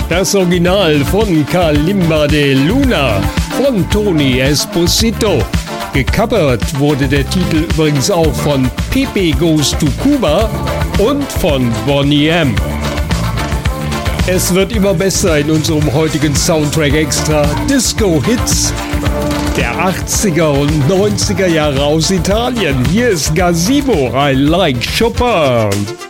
Das Original von Kalimba de Luna von Tony Esposito. Gecovert wurde der Titel übrigens auch von Pepe Goes to Cuba und von Boney M. Es wird immer besser in unserem heutigen Soundtrack Extra Disco Hits der 80er und 90er Jahre aus Italien. Hier ist Gazebo, I Like Chopin.